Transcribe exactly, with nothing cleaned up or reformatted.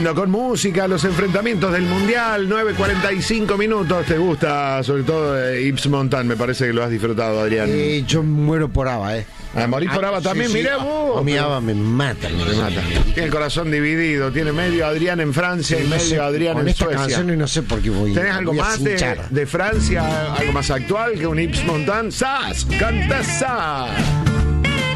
lindo, con música, los enfrentamientos del Mundial, nueve cuarenta y cinco minutos. ¿Te gusta, sobre todo, eh, Yves Montand? Me parece que lo has disfrutado, Adrián. Eh, yo muero por ABBA, ¿eh? A morir por ABBA también, sí, sí. mirá vos. A mi ABBA me mata, me, Me mata. Tiene el corazón dividido, tiene medio Adrián en Francia Sí, y no medio sé, Adrián con en esta Suecia. canción y no sé por qué voy. ¿Tenés algo voy a más de, cinchar. de Francia, algo más actual que un Yves Montand? ¡Sas! ¡Canta Sas!